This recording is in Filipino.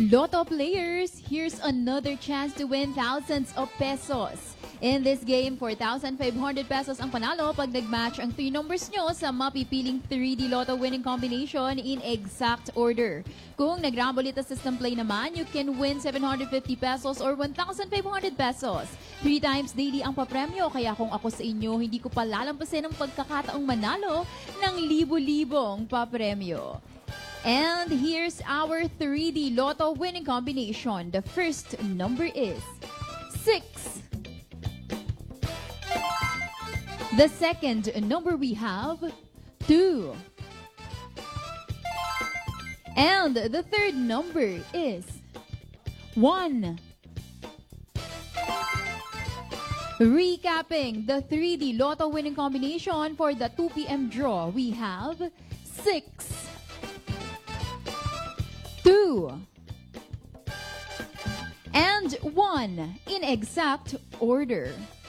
Lotto players, here's another chance to win thousands of pesos. In this game, 4,500 pesos ang panalo pag nag-match ang 3 numbers nyo sa mapipiling 3D Lotto winning combination in exact order. Kung nag-Rambolita system play naman, you can win 750 pesos or 1,500 pesos. 3 times daily ang papremyo, kaya kung ako sa inyo, hindi ko pa lalampasin ang pagkakataong manalo ng libo-libong papremyo. And here's our 3D Lotto winning combination. The first number is 6. The second number we have 2. And the third number is 1. Recapping the 3D Lotto winning combination for the 2 p.m. draw, we have 6, 2, and 1 in exact order.